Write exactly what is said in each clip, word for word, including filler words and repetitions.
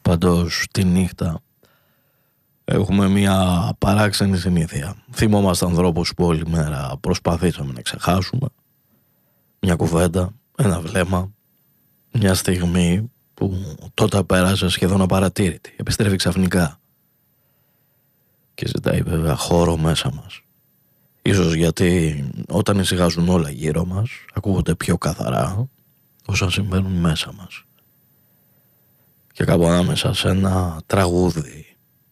Παντός τη νύχτα έχουμε μια παράξενη συνήθεια. Θυμόμαστε ανθρώπους που όλη μέρα προσπαθήσαμε να ξεχάσουμε. Μια κουβέντα, ένα βλέμμα, μια στιγμή που τότε πέρασε σχεδόν απαρατήρητη. Επιστρέφει ξαφνικά και ζητάει βέβαια χώρο μέσα μας. Ίσως γιατί όταν ησυχάζουν όλα γύρω μας ακούγονται πιο καθαρά όσα συμβαίνουν μέσα μας. Και κάπου ανάμεσα σε ένα τραγούδι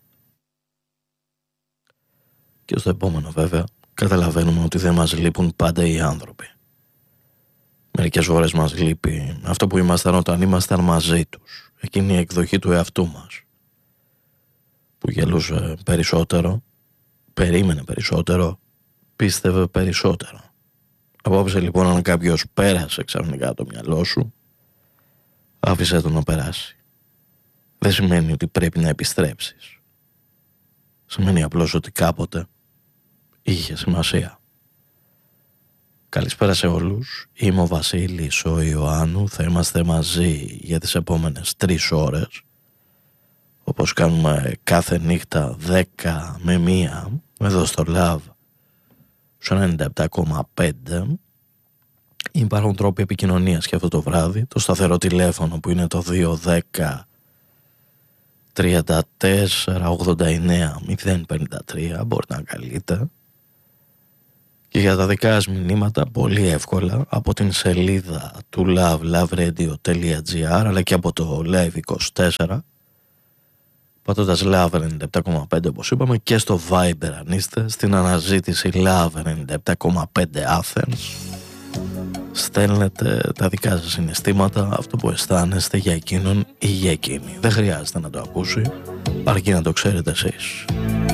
και στο επόμενο βέβαια καταλαβαίνουμε ότι δεν μας λείπουν πάντα οι άνθρωποι. Μερικές φορές μας λείπει αυτό που ήμασταν όταν ήμασταν μαζί τους, εκείνη η εκδοχή του εαυτού μας που γελούσε περισσότερο, περίμενε περισσότερο, πίστευε περισσότερο. Απόψε λοιπόν, αν κάποιος πέρασε ξαφνικά το μυαλό σου, άφησε τον να περάσει. Δεν σημαίνει ότι πρέπει να επιστρέψεις. Σημαίνει απλώς ότι κάποτε είχε σημασία. Καλησπέρα σε όλους. Είμαι ο Βασίλης ο Ιωάννου. Θα είμαστε μαζί για τις επόμενες τρεις ώρες, όπως κάνουμε κάθε νύχτα δέκα με μία εδώ στο Love στο ενενήντα επτά κόμμα πέντε. Υπάρχουν τρόποι επικοινωνίας και αυτό το βράδυ. Το σταθερό τηλέφωνο που είναι το δύο δέκα τριάντα τέσσερα ογδόντα εννέα μηδέν πενήντα τρία. Μπορείτε να καλείτε. Και για τα δικά σας μηνύματα πολύ εύκολα από την σελίδα του love love radio τελεία gr αλλά και από το Live είκοσι τέσσερα, πατώντας Love ενενήντα επτά κόμμα πέντε όπως είπαμε, και στο Viber αν είστε στην αναζήτηση Love ενενήντα επτά κόμμα πέντε Athens. Στέλνετε τα δικά σας συναισθήματα, αυτό που αισθάνεστε για εκείνον ή για εκείνη. Δεν χρειάζεται να το ακούσει, αρκεί να το ξέρετε εσείς.